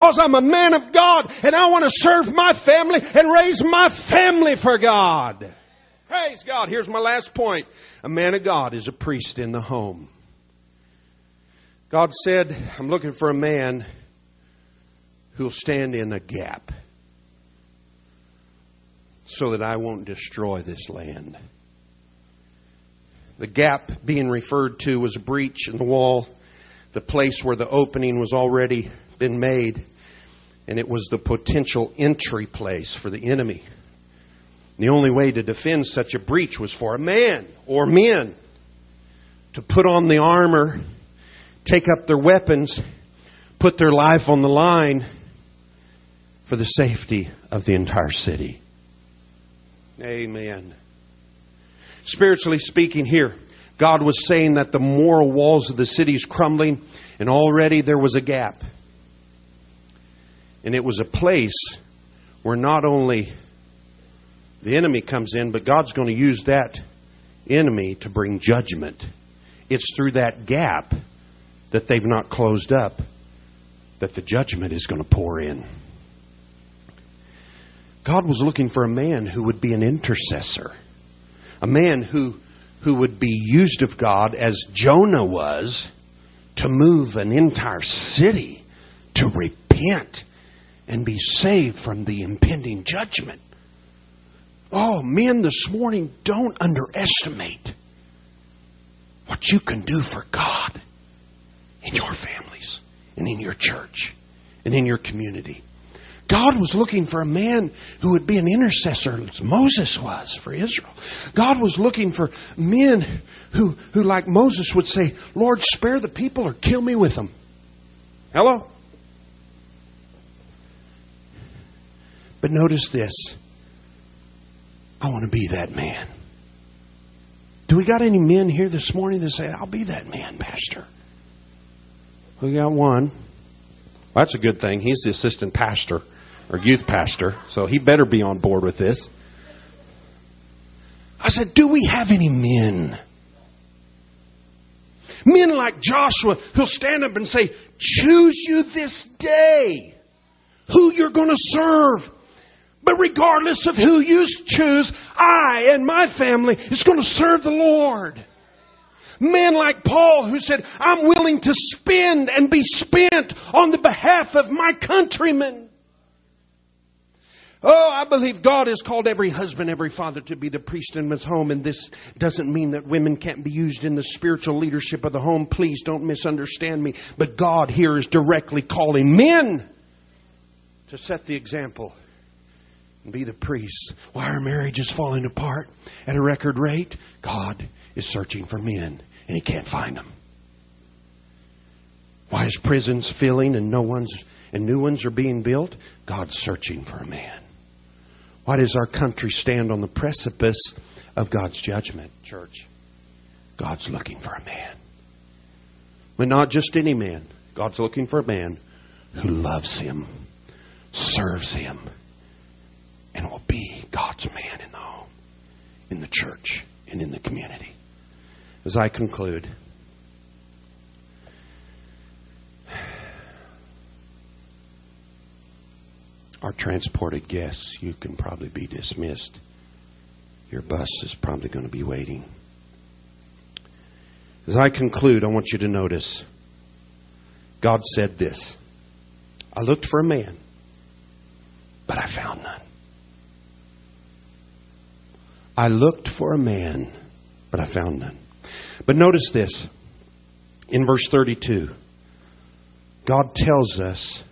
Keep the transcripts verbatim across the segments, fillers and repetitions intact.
because I'm a man of God and I want to serve my family and raise my family for God. Praise God. Here's my last point. A man of God is a priest in the home. God said, I'm looking for a man who'll stand in a gap so that I won't destroy this land. The gap being referred to was a breach in the wall, the place where the opening was already been made, and it was the potential entry place for the enemy. The only way to defend such a breach was for a man or men to put on the armor, take up their weapons, put their life on the line for the safety of the entire city. Amen. Spiritually speaking here, God was saying that the moral walls of the city is crumbling, and already there was a gap. And it was a place where not only the enemy comes in, but God's going to use that enemy to bring judgment. It's through that gap that they've not closed up that the judgment is going to pour in. God was looking for a man who would be an intercessor. A man who, who would be used of God as Jonah was to move an entire city to repent and be saved from the impending judgment. Oh, men, this morning, don't underestimate what you can do for God in your families and in your church and in your community. God was looking for a man who would be an intercessor, as Moses was for Israel. God was looking for men who, who like Moses would say, Lord, spare the people or kill me with them. Hello? But notice this. I want to be that man. Do we got any men here this morning that say, I'll be that man, Pastor? We got one. Well, that's a good thing. He's the assistant pastor or youth pastor, so he better be on board with this. I said, do we have any men? Men like Joshua who'll stand up and say, choose you this day who you're going to serve. But regardless of who you choose, I and my family is going to serve the Lord. Men like Paul who said, I'm willing to spend and be spent on the behalf of my countrymen. Oh, I believe God has called every husband, every father to be the priest in his home. And this doesn't mean that women can't be used in the spiritual leadership of the home. Please don't misunderstand me. But God here is directly calling men to set the example and be the priests. Why are marriages falling apart at a record rate? God is searching for men and He can't find them. Why is prisons filling and no one's and new ones are being built? God's searching for a man. Why does our country stand on the precipice of God's judgment, church? God's looking for a man. But not just any man. God's looking for a man who loves Him, serves Him, and will be God's man in the home, in the church, and in the community. As I conclude, our transported guests, you can probably be dismissed. Your bus is probably going to be waiting. As I conclude, I want you to notice God said this. I looked for a man, but I found none. I looked for a man, but I found none. But notice this. In verse thirty-two, God tells us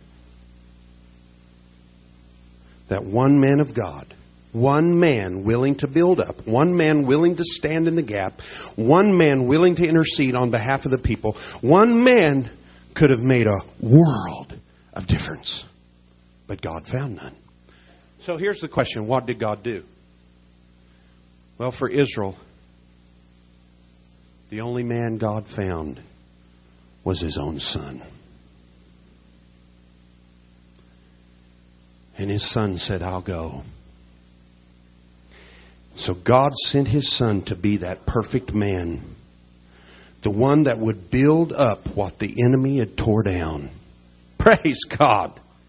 that one man of God, one man willing to build up, one man willing to stand in the gap, one man willing to intercede on behalf of the people, one man could have made a world of difference. But God found none. So here's the question. What did God do? Well, for Israel, the only man God found was His own Son. And His Son said, I'll go. So God sent His Son to be that perfect man. The one that would build up what the enemy had tore down. Praise God.